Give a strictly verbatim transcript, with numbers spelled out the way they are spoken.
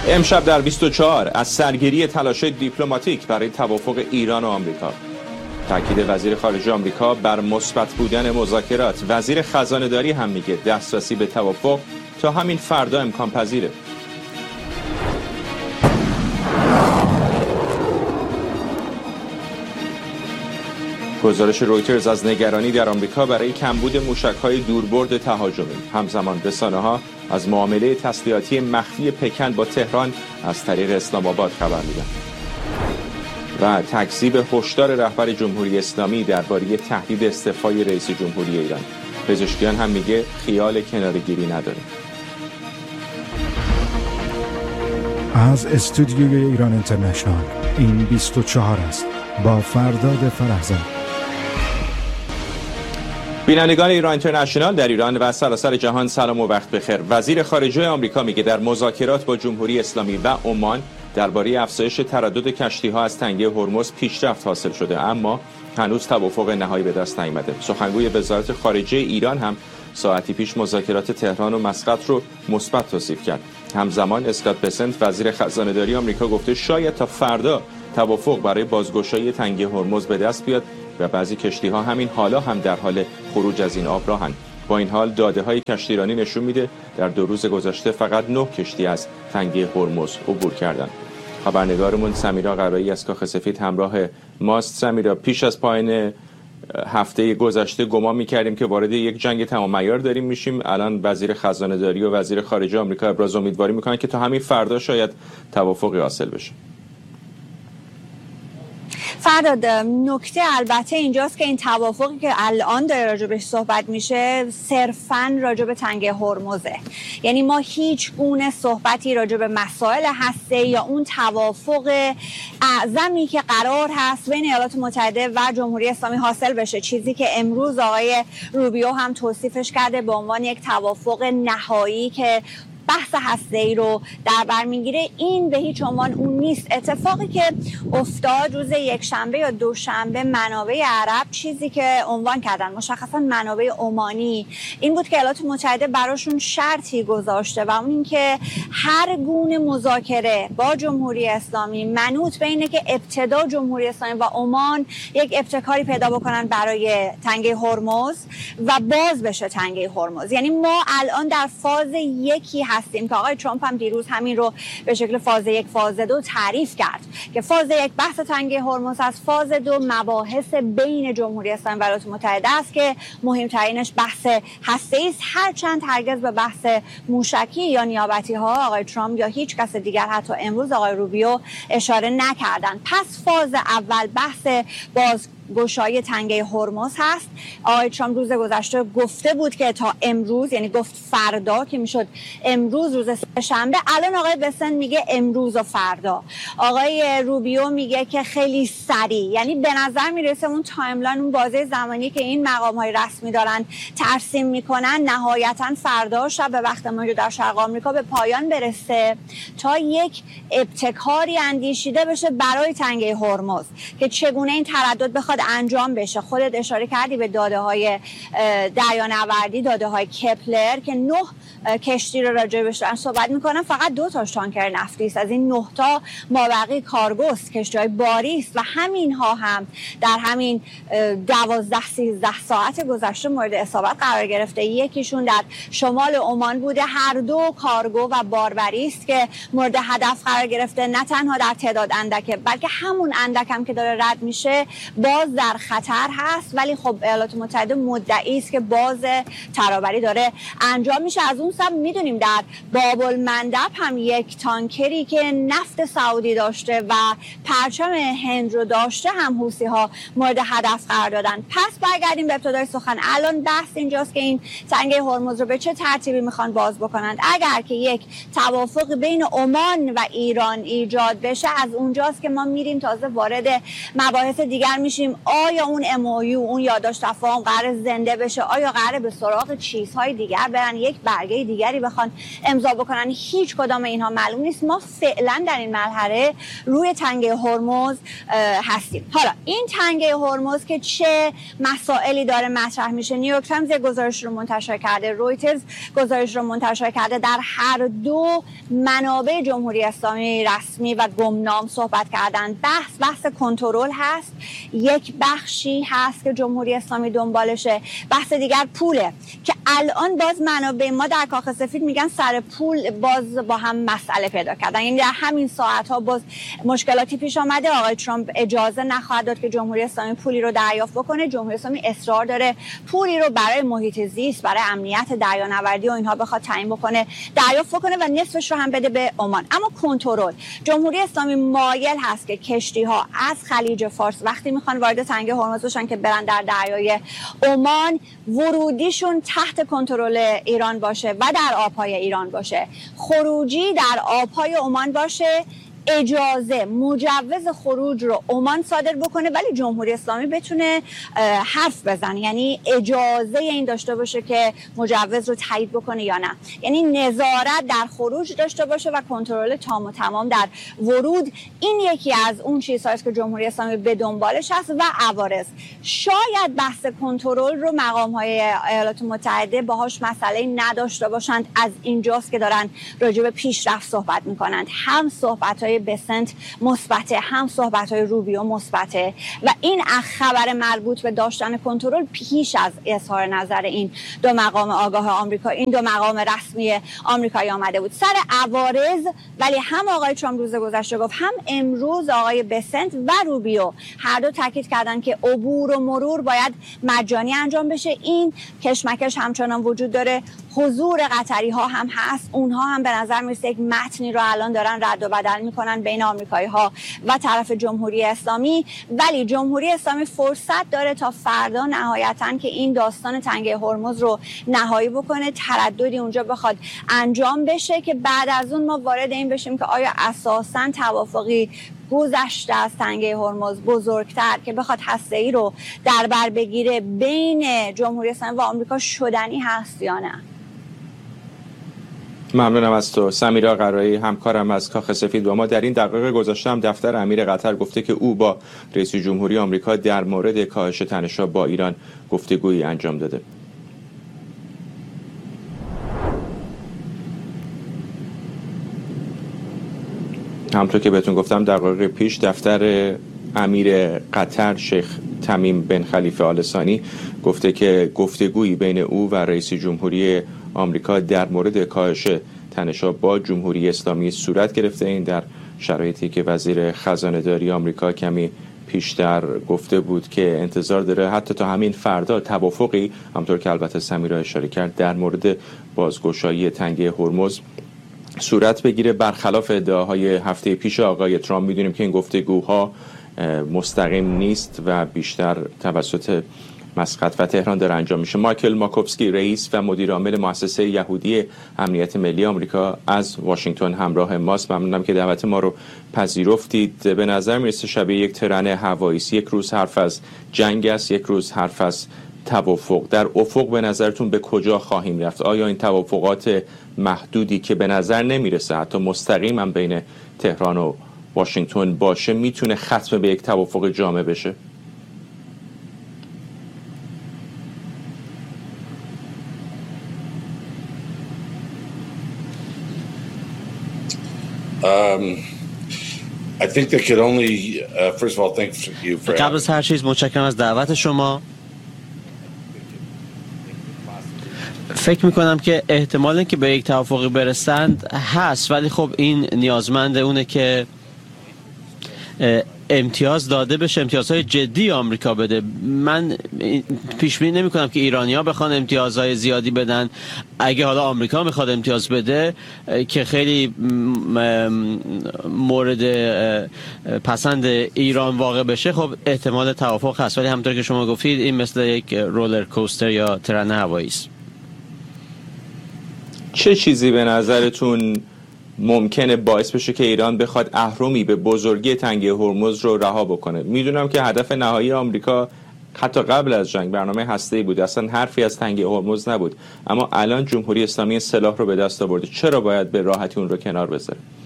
امشب در بیست و چهار از سرگیری تلاش‌های دیپلماتیک برای توافق ایران و آمریکا. تاکید وزیر خارجه آمریکا بر مثبت بودن مذاکرات. وزیر خزانه‌داری هم میگه دسترسی به توافق تا همین فردا امکان پذیره. گزارش رویترز از نگرانی در آمریکا برای کمبود موشک‌های دوربرد تهاجمی. همزمان رسانه‌ها از معامله تسلیحاتی مخفی پکن با تهران از طریق اسلام آباد خبر میدن. و تکذیب هشدار رهبر جمهوری اسلامی درباره تهدید استعفای رئیس جمهوری ایران. پزشکیان هم میگه خیال کناره‌گیری نداره. از استودیوی ایران اینترنشنال این بیست و چهار است با فرداد فرحزاد. بینندگان ایران اینترنشنال در ایران و سراسر جهان سلام و وقت بخیر. وزیر خارجه آمریکا میگه در مذاکرات با جمهوری اسلامی و عمان درباره افزایش تردد کشتی‌ها از تنگه هرمز پیشرفت حاصل شده، اما هنوز توافق نهایی به دست نیامده. سخنگوی وزارت خارجه ایران هم ساعتی پیش مذاکرات تهران و مسقط رو مثبت توصیف کرد. همزمان اسکات بسنت وزیر خزانه‌داری آمریکا گفته شاید تا فردا توافق برای بازگشایی تنگه هرمز به دست بیاد و بعضی کشتی‌ها همین حالا هم در حال خروج از این آب راهن. با این حال داده‌های کشتیرانی نشون میده در دو روز گذشته فقط نه کشتی از تنگه هرمز عبور کردند. خبرنگارمون سمیرا قرایی از کاخ سفید همراه ماست. سمیرا، پیش از پایان هفته گذشته گمان می‌کردیم که وارد یک جنگ تمام عیار داریم میشیم. الان وزیر خزانه‌داری و وزیر خارجه آمریکا ابراز امیدواری می‌کنن که تا همین فردا شاید توافقی حاصل بشه. فرداد، نکته البته اینجاست که این توافقی که الان داره راجبش صحبت میشه صرفاً راجب تنگه هرمزه. یعنی ما هیچ گونه صحبتی راجب مسائل هسته یا اون توافق اعظمی که قرار هست بین ایالات متحده و جمهوری اسلامی حاصل بشه، چیزی که امروز آقای روبیو هم توصیفش کرده به عنوان یک توافق نهایی که بحث هسته‌ای رو در بر میگیره، این به هیچ عنوان اون نیست. اتفاقی که افتاد روز یک شنبه یا دوشنبه منابع عرب چیزی که عنوان کردن، مشخصا منابع عمانی، این بود که ایالات متحده براشون شرطی گذاشته و اون این که هر گونه مذاکره با جمهوری اسلامی منوط به اینه که ابتدا جمهوری اسلامی و عمان یک ابتکاری پیدا بکنن برای تنگه هرمز و باز بشه تنگه هرمز. یعنی ما الان در فاز یکی هستیم که آقای ترامپ هم دیروز همین رو به شکل فاز یک فاز دو تعریف کرد که فاز یک بحث تنگه هرمز است، فاز دو مباحث بین جمهوری اسلامی و ایالات متحده است که مهمترینش بحث هسته‌ای است، هرچند هرگز به بحث موشکی یا نیابتی ها آقای ترامپ یا هیچ کس دیگر حتی امروز آقای روبیو اشاره نکردند. پس فاز اول بحث باز گشایی تنگه هرمز هست. آقای ترامپ روز گذشته گفته بود که تا امروز، یعنی گفت فردا که میشد امروز روز شنبه، الان آقای بسن میگه امروز و فردا. آقای روبیو میگه که خیلی سریع، یعنی به نظر میرسه اون تایملاین، اون بازه زمانی که این مقام های رسمی دارن ترسیم میکنن نهایتا فردا شب به وقت ما در شرق آمریکا به پایان برسه تا یک ابتکاری اندیشیده بشه برای تنگه هرمز که چگونه این تردد بخواد انجام بشه. خودت اشاره کردی به داده های دریانوردی، داده های کپلر که نه کشتی رو راجع بهش دارن صحبت میکنن، فقط دو تاش تانکر نفتی است، از این نه تا مابقی کارگوست، کشتی‌های باری است و همین ها هم در همین دوازده سیزده ساعت گذشته مورد اصابت قرار گرفته. یکیشون در شمال عمان بوده، هر دو کارگو و باربری است که مورد هدف قرار گرفته، نه تنها در تعداد اندکه بلکه همون اندک هم که داره رد میشه باز در خطر هست. ولی خب ایالات متحده مدعی است که باز ترابری داره انجام میشه. از اون سمت میدونیم در باب المندب هم یک تانکری که نفت سعودی داشته و پرچم هند رو داشته هم حوثی ها مورد هدف قرار دادن. پس برگردیم به ابتدای سخن. الان بحث اینجاست که این تنگه هرمز رو به چه ترتیبی میخوان باز بکنند. اگر که یک توافق بین عمان و ایران ایجاد بشه، از اونجاست که ما میریم تازه وارد مباحث دیگر میشیم. ببینیم آیا اون ام او یو، اون یادداشت تفاهم قرار زنده بشه، آیا قرار به سراغ چیزهای دیگر برن، یک برگه دیگری بخوان امضا بکنن. هیچ کدام اینها معلوم نیست. ما فعلا در این مرحله روی تنگه هرمز هستیم. حالا این تنگه هرمز که چه مسائلی داره مطرح میشه، نیویورک تایمز گزارش رو منتشر کرده، رویترز گزارش رو منتشر کرده. در هر دو منابع جمهوری اسلامی رسمی و گمنام صحبت کردن. بحث بحث کنترل هست، یک بخشی هست که جمهوری اسلامی دنبالشه، بحث دیگر پوله که الان باز منابع ما در کاخ سفید میگن سر پول باز با هم مسئله پیدا کردن. یعنی در همین ساعت ها باز مشکلاتی پیش آمده. آقای ترامپ اجازه نخواهد داد که جمهوری اسلامی پولی رو دریافت بکنه. جمهوری اسلامی اصرار داره پولی رو برای محیط زیست، برای امنیت دریانوردی و اینها بخواد تعیین بکنه، دریافت بکنه و نصفش رو هم بده به عمان. اما کنترل، جمهوری اسلامی مایل هست که کشتی ها از خلیج فارس وقتی میخوان وارد تنگه هرمز بشن که برن در دریای عمان، ورودیشون تحت کنترل ایران باشه و در آبهای ایران باشه، خروجی در آبهای عمان باشه. اجازه مجوز خروج رو عمان صادر بکنه ولی جمهوری اسلامی بتونه حرف بزنه، یعنی اجازه این داشته باشه که مجوز رو تایید بکنه یا نه. یعنی نظارت در خروج داشته باشه و کنترل تام و تمام در ورود. این یکی از اون چیزهاست که جمهوری اسلامی به دنبالش هست و عوارض. شاید بحث کنترل رو مقام‌های ایالات متحده باهاش مسئله نداشته باشند. از اینجاست که دارن راجع به پیشرفت صحبت میکنند. هم صحبت‌های بسنت مثبته، هم صحبت‌های روبیو مثبته و این خبر مربوط به داشتن کنترل پیش از اظهار نظر این دو مقام آگاه آمریکا، این دو مقام رسمی آمریکایی آمده بود. سر عوارض ولی هم آقای ترامپ روز گذشته گفت، هم امروز آقای بسنت و روبیو هر دو تاکید کردن که عبور و مرور باید مجانی انجام بشه. این کشمکش همچنان وجود داره. حضور قطری ها هم هست. اونها هم به نظر میرسه یک متنی رو الان دارن رد و بدل میکنن بین آمریکایی ها و طرف جمهوری اسلامی. ولی جمهوری اسلامی فرصت داره تا فردا نهایتاً که این داستان تنگه هرمز رو نهایی بکنه، ترددی اونجا بخواد انجام بشه که بعد از اون ما وارد این بشیم که آیا اساساً توافقی گذشته از تنگه هرمز بزرگتر که بخواد هسته‌ای رو در بر بگیره بین جمهوری اسلامی و آمریکا شدنی هست یا نه. ممنونم از تو سمیرا قرایی، همکارم از کاخ سفید. با ما در این دقایق گذشته هم دفتر امیر قطر گفته که او با رئیس جمهوری آمریکا در مورد کاهش تنش‌ها با ایران گفتگویی انجام داده. همونطور که بهتون گفتم دقایق پیش دفتر امیر قطر شیخ تمیم بن خلیفه آل ثانی گفته که گفتگویی بین او و رئیس جمهوری آمریکا در مورد کاهش تنش‌ها با جمهوری اسلامی صورت گرفته. این در شرایطی که وزیر خزانه‌داری آمریکا کمی پیشتر گفته بود که انتظار داره حتی تا همین فردا توافقی، همونطور که البته سمیرا اشاره کرد، در مورد بازگشایی تنگه هرمز صورت بگیره. برخلاف ادعاهای هفته پیش آقای ترامپ میدونیم که این گفتگوها مستقیم نیست و بیشتر توسط مسقط و تهران داره انجام میشه. مایکل ماکوفسکی رئیس و مدیر عامل مؤسسه یهودی امنیت ملی آمریکا از واشنگتن همراه ماست. ممنونم که دعوت ما رو پذیرفتید. به نظر میرسه شبیه یک ترن هوایی است. یک روز حرف از جنگ است، یک روز حرف از توافق. در افق به نظرتون به کجا خواهیم رفت؟ آیا این توافقات محدودی که به نظر نمیرسه حتی مستقیم هم بین تهران و واشنگتن باشه میتونه ختم به یک توافق جامع بشه؟ Um, I think they could only, uh, first of all, thank you for. قبل از هر چیز متشکرم از دعوت شما. فکر میکنم که احتمال که به یک توافقی برسند هست، ولی خب این نیازمند اونه که امتیاز داده بشه، امتیازهای جدی آمریکا بده. من پیش بینی نمی کنم که ایرانی‌ها بخوان امتیازهای زیادی بدن. اگه حالا آمریکا میخواد امتیاز بده که خیلی مورد پسند ایران واقع بشه، خب احتمال توافق هست، ولی همونطور که شما گفتید این مثل یک رولر کوستر یا ترن هوایی است. چه چیزی به نظرتون ممکنه باعث بشه که ایران بخواد اهرمی به بزرگی تنگه هرمز رو رها بکنه. میدونم که هدف نهایی آمریکا حتی قبل از جنگ برنامه هسته‌ای بود، اصلا حرفی از تنگه هرمز نبود، اما الان جمهوری اسلامی سلاح رو به دست آورده. چرا باید به راحتی اون رو کنار بذاره؟